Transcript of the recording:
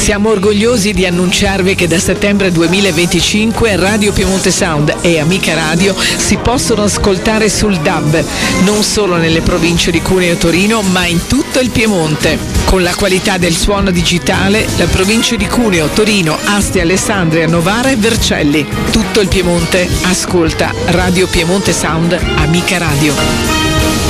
Siamo orgogliosi di annunciarvi che da settembre 2025 Radio Piemonte Sound e Amica Radio si possono ascoltare sul DAB, non solo nelle province di Cuneo e Torino, ma in tutto il Piemonte. Con la qualità del suono digitale, la provincia di Cuneo, Torino, Asti, Alessandria, Novara e Vercelli. Tutto il Piemonte ascolta Radio Piemonte Sound Amica Radio.